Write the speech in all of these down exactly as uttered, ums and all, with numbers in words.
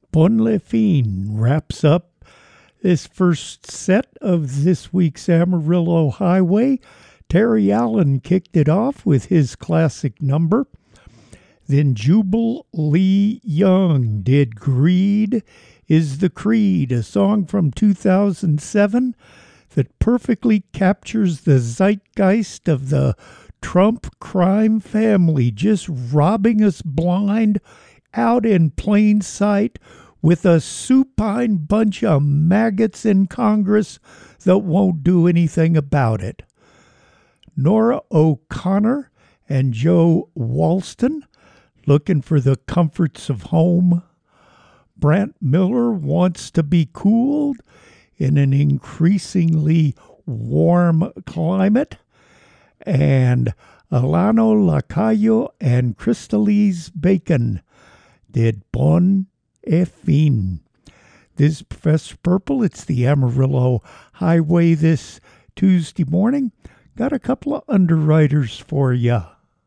Bonne Fin wraps up this first set of this week's Amarillo Highway. Terry Allen kicked it off with his classic number. Then Jubal Lee Young did Greed is the Creed, a song from two thousand seven that perfectly captures the zeitgeist of the Trump crime family, just robbing us blind out in plain sight with a supine bunch of maggots in Congress that won't do anything about it. Nora O'Connor and Joe Walston, Looking for the Comforts of Home. Brant Miller Wants to Be Cooled in an Increasingly Warm Climate. And Alano Lacayo and Crystalise Bacon did Bon et Fin. This is Professor Purple. It's the Amarillo Highway this Tuesday morning. Got a couple of underwriters for you.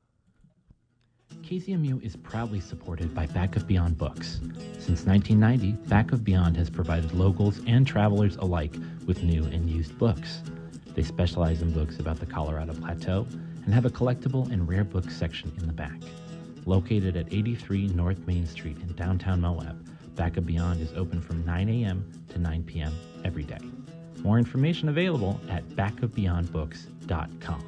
K Z M U is proudly supported by Back of Beyond Books. Since nineteen ninety, Back of Beyond has provided locals and travelers alike with new and used books. They specialize in books about the Colorado Plateau and have a collectible and rare books section in the back. Located at eighty-three North Main Street in downtown Moab, Back of Beyond is open from nine a.m. to nine p.m. every day. More information available at back of beyond books dot com.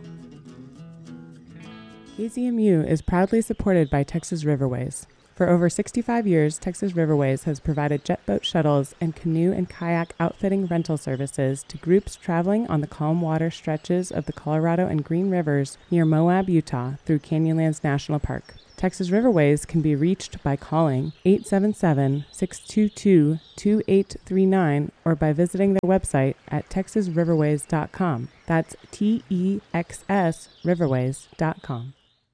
K Z M U is proudly supported by Texas Riverways. For over sixty-five years, Texas Riverways has provided jet boat shuttles and canoe and kayak outfitting rental services to groups traveling on the calm water stretches of the Colorado and Green Rivers near Moab, Utah through Canyonlands National Park. Texas Riverways can be reached by calling eight seven seven, six two two, two eight three nine or by visiting their website at texas riverways dot com. That's T E X S riverways dot com.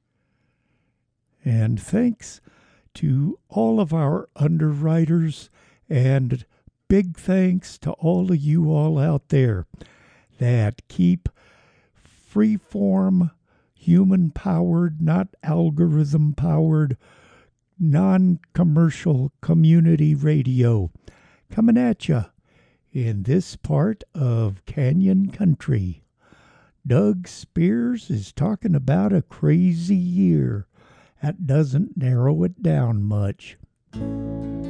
And thanks to all of our underwriters, and big thanks to all of you all out there that keep freeform, human-powered, not algorithm-powered, non-commercial community radio coming at you in this part of Canyon Country. Doug Spears is talking about a crazy year. That doesn't narrow it down much.